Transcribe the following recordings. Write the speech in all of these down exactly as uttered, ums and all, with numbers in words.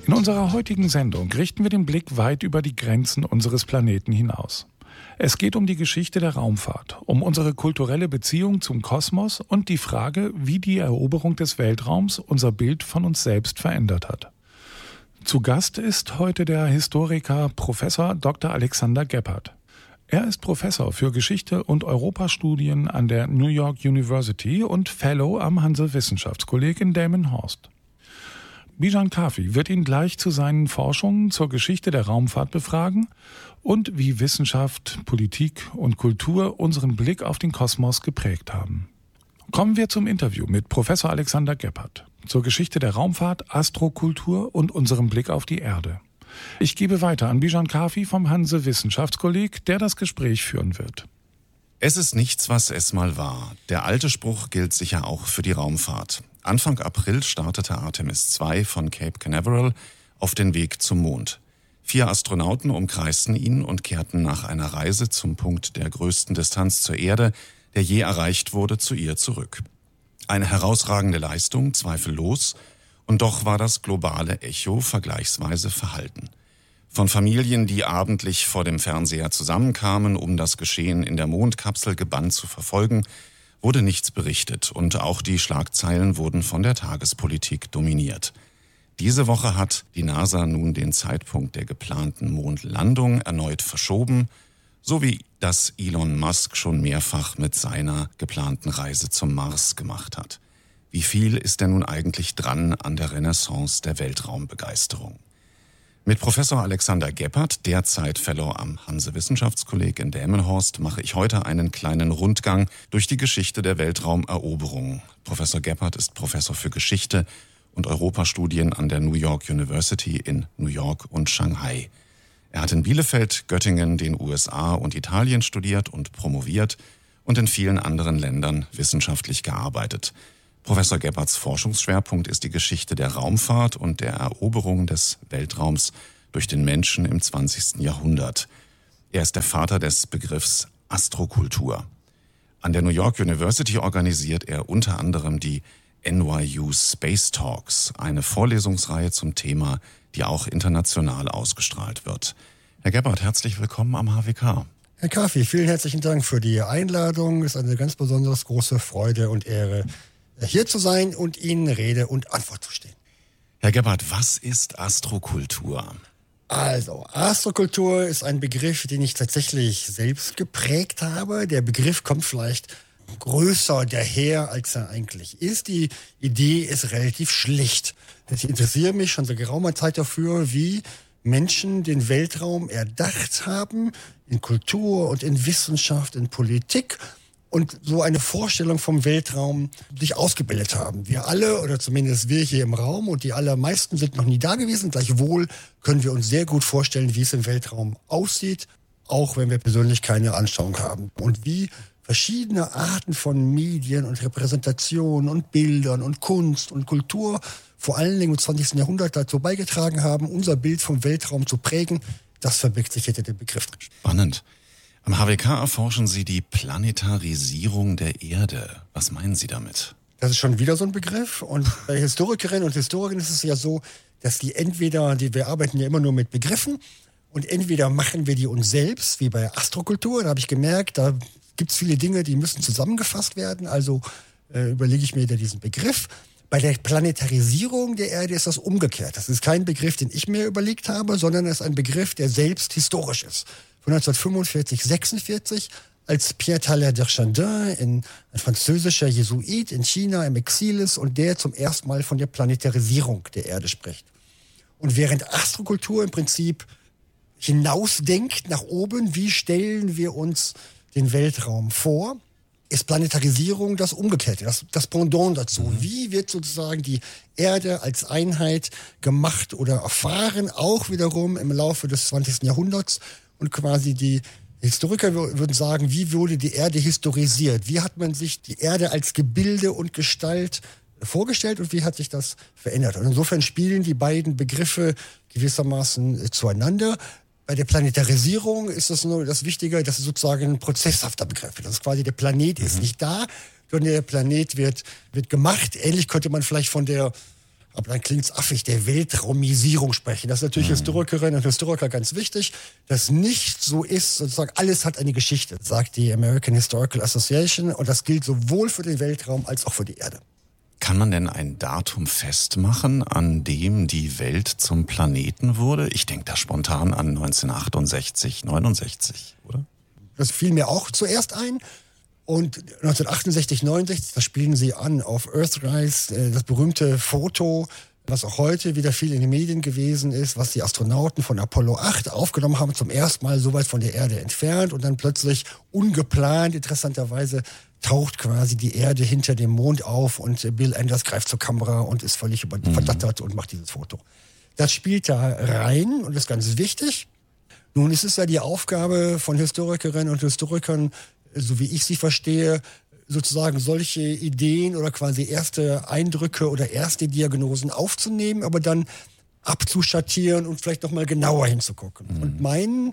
In unserer heutigen Sendung richten wir den Blick weit über die Grenzen unseres Planeten hinaus. Es geht um die Geschichte der Raumfahrt, um unsere kulturelle Beziehung zum Kosmos und die Frage, wie die Eroberung des Weltraums unser Bild von uns selbst verändert hat. Zu Gast ist heute der Historiker Professor Doktor Alexander Geppert. Er ist Professor für Geschichte und Europastudien an der New York University und Fellow am Hanse-Wissenschaftskolleg in Delmenhorst. Bijan Kafi wird ihn gleich zu seinen Forschungen zur Geschichte der Raumfahrt befragen und wie Wissenschaft, Politik und Kultur unseren Blick auf den Kosmos geprägt haben. Kommen wir zum Interview mit Professor Alexander Geppert zur Geschichte der Raumfahrt, Astrokultur und unserem Blick auf die Erde. Ich gebe weiter an Bijan Kafi vom Hanse-Wissenschaftskolleg, der das Gespräch führen wird. Es ist nichts, was es mal war. Der alte Spruch gilt sicher auch für die Raumfahrt. Anfang April startete Artemis zwei von Cape Canaveral auf den Weg zum Mond. Vier Astronauten umkreisten ihn und kehrten nach einer Reise zum Punkt der größten Distanz zur Erde, der je erreicht wurde, zu ihr zurück. Eine herausragende Leistung, zweifellos, und doch war das globale Echo vergleichsweise verhalten. Von Familien, die abendlich vor dem Fernseher zusammenkamen, um das Geschehen in der Mondkapsel gebannt zu verfolgen, wurde nichts berichtet und auch die Schlagzeilen wurden von der Tagespolitik dominiert. Diese Woche hat die NASA nun den Zeitpunkt der geplanten Mondlandung erneut verschoben, so wie das Elon Musk schon mehrfach mit seiner geplanten Reise zum Mars gemacht hat. Wie viel ist denn nun eigentlich dran an der Renaissance der Weltraumbegeisterung? Mit Professor Alexander Geppert, derzeit Fellow am Hanse-Wissenschaftskolleg in Delmenhorst, mache ich heute einen kleinen Rundgang durch die Geschichte der Weltraumeroberung. Professor Geppert ist Professor für Geschichte und Europastudien an der New York University in New York und Shanghai. Er hat in Bielefeld, Göttingen, den U S A und Italien studiert und promoviert und in vielen anderen Ländern wissenschaftlich gearbeitet. Professor Gepperts Forschungsschwerpunkt ist die Geschichte der Raumfahrt und der Eroberung des Weltraums durch den Menschen im zwanzigsten Jahrhundert. Er ist der Vater des Begriffs Astrokultur. An der New York University organisiert er unter anderem die N Y U Space Talks, eine Vorlesungsreihe zum Thema, die auch international ausgestrahlt wird. Herr Geppert, herzlich willkommen am H W K. Herr Kafi, vielen herzlichen Dank für die Einladung. Es ist eine ganz besonders große Freude und Ehre, hier zu sein und Ihnen Rede und Antwort zu stehen. Herr Geppert, was ist Astrokultur? Also, Astrokultur ist ein Begriff, den ich tatsächlich selbst geprägt habe. Der Begriff kommt vielleicht größer daher, als er eigentlich ist. Die Idee ist relativ schlicht. Ich interessiere mich schon seit geraumer Zeit dafür, wie Menschen den Weltraum erdacht haben, in Kultur und in Wissenschaft, in Politik, und so eine Vorstellung vom Weltraum sich ausgebildet haben. Wir alle, oder zumindest wir hier im Raum, und die allermeisten sind noch nie da gewesen, gleichwohl können wir uns sehr gut vorstellen, wie es im Weltraum aussieht, auch wenn wir persönlich keine Anschauung haben. Und wie verschiedene Arten von Medien und Repräsentationen und Bildern und Kunst und Kultur vor allen Dingen im zwanzigsten Jahrhundert dazu beigetragen haben, unser Bild vom Weltraum zu prägen, das verbirgt sich hinter dem Begriff. Spannend. Am H W K erforschen Sie die Planetarisierung der Erde. Was meinen Sie damit? Das ist schon wieder so ein Begriff. Und bei Historikerinnen und Historikern ist es ja so, dass die entweder, die wir arbeiten ja immer nur mit Begriffen, und entweder machen wir die uns selbst, wie bei Astrokultur. Da habe ich gemerkt, da gibt es viele Dinge, die müssen zusammengefasst werden. Also äh, überlege ich mir wieder diesen Begriff. Bei der Planetarisierung der Erde ist das umgekehrt. Das ist kein Begriff, den ich mir überlegt habe, sondern es ist ein Begriff, der selbst historisch ist. Von neunzehnhundertfünfundvierzig, sechsundvierzig, als Pierre Talleyrand de Chardin, ein französischer Jesuit in China im Exil ist und der zum ersten Mal von der Planetarisierung der Erde spricht. Und während Astrokultur im Prinzip hinausdenkt nach oben, wie stellen wir uns den Weltraum vor, ist Planetarisierung das Umgekehrte, das, das Pendant dazu. Mhm. Wie wird sozusagen die Erde als Einheit gemacht oder erfahren, auch wiederum im Laufe des zwanzigsten Jahrhunderts, und quasi die Historiker würden sagen, wie wurde die Erde historisiert? Wie hat man sich die Erde als Gebilde und Gestalt vorgestellt und wie hat sich das verändert? Und insofern spielen die beiden Begriffe gewissermaßen zueinander. Bei der Planetarisierung ist das nur das Wichtige, dass es sozusagen ein prozesshafter Begriff ist. Das ist quasi, der Planet mhm. ist nicht da, sondern der Planet wird, wird gemacht. Ähnlich könnte man vielleicht von der aber dann klingt's affig, der Weltraumisierung sprechen. Das ist natürlich mhm. Historikerinnen und Historiker ganz wichtig, dass nicht so ist, sozusagen alles hat eine Geschichte, sagt die American Historical Association, und das gilt sowohl für den Weltraum als auch für die Erde. Kann man denn ein Datum festmachen, an dem die Welt zum Planeten wurde? Ich denke da spontan an neunzehnhundertachtundsechzig, neunundsechzig, oder? Das fiel mir auch zuerst ein. Und neunzehnhundertachtundsechzig, neunundsechzig, das spielen sie an auf Earthrise, das berühmte Foto, was auch heute wieder viel in den Medien gewesen ist, was die Astronauten von Apollo acht aufgenommen haben, zum ersten Mal so weit von der Erde entfernt und dann plötzlich ungeplant, interessanterweise, taucht quasi die Erde hinter dem Mond auf und Bill Anders greift zur Kamera und ist völlig mhm. verdattert und macht dieses Foto. Das spielt da rein und ist ganz wichtig. Nun ist es ja die Aufgabe von Historikerinnen und Historikern, so wie ich sie verstehe, sozusagen solche Ideen oder quasi erste Eindrücke oder erste Diagnosen aufzunehmen, aber dann abzuschattieren und vielleicht nochmal genauer hinzugucken. Mhm. Und mein,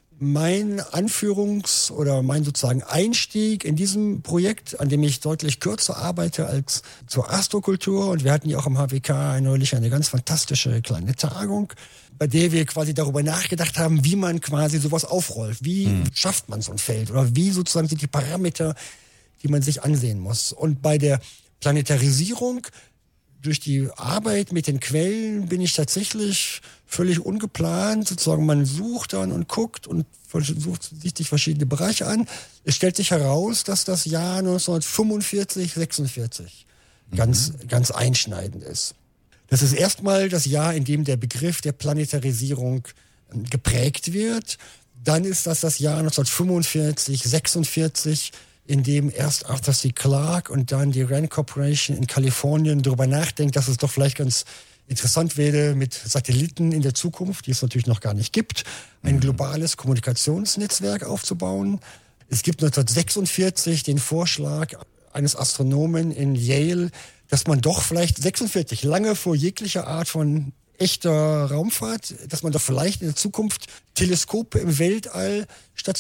mein Anführungs- oder mein sozusagen Einstieg in diesem Projekt, an dem ich deutlich kürzer arbeite als zur Astrokultur, und wir hatten ja auch am H W K neulich eine ganz fantastische kleine Tagung, bei der wir quasi darüber nachgedacht haben, wie man quasi sowas aufrollt. Wie hm. schafft man so ein Feld? Oder wie sozusagen sind die Parameter, die man sich ansehen muss? Und bei der Planetarisierung, durch die Arbeit mit den Quellen, bin ich tatsächlich völlig ungeplant. Sozusagen man sucht dann und guckt und versucht sich verschiedene Bereiche an. Es stellt sich heraus, dass das Jahr neunzehnhundertfünfundvierzig, sechsundvierzig mhm. ganz, ganz einschneidend ist. Das ist erstmal das Jahr, in dem der Begriff der Planetarisierung geprägt wird. Dann ist das das Jahr neunzehnhundertfünfundvierzig, sechsundvierzig, in dem erst Arthur C. Clarke und dann die Rand Corporation in Kalifornien darüber nachdenkt, dass es doch vielleicht ganz interessant wäre, mit Satelliten in der Zukunft, die es natürlich noch gar nicht gibt, ein globales Kommunikationsnetzwerk aufzubauen. Es gibt neunzehnhundertsechsundvierzig den Vorschlag eines Astronomen in Yale, dass man doch vielleicht sechsundvierzig, lange vor jeglicher Art von echter Raumfahrt, dass man doch vielleicht in der Zukunft Teleskope im Weltall statt